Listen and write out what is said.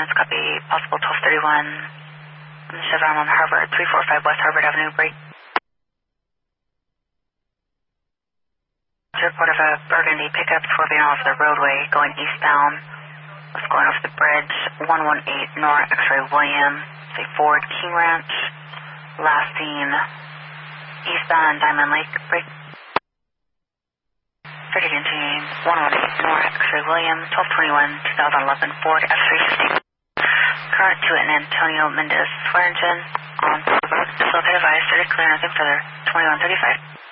units, copy, possible 1231, Chevron on Harvard, 345 West Harvard Avenue, break. Report of a burgundy pickup swerving off the roadway, going eastbound. Was going off the bridge, 118 Nora X-ray William, say Ford King Ranch, last seen eastbound Diamond Lake, break. Ready to continue, 118 Nora X-ray William, 1221, 2011 Ford F-350. Current to an Antonio Mendez Swearingen on the road. Facilitated advice, 30 clear, nothing further, 2135.